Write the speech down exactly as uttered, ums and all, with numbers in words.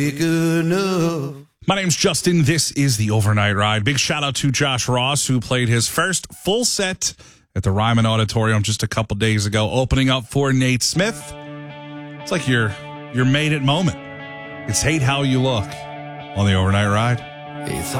Good enough. My name's Justin. This is the Overnight Ride. Big shout out to Josh Ross, who played his first full set at the Ryman Auditorium just a couple days ago, opening up for Nate Smith. It's like your your made it moment. It's Hate How You Look on the Overnight Ride. It's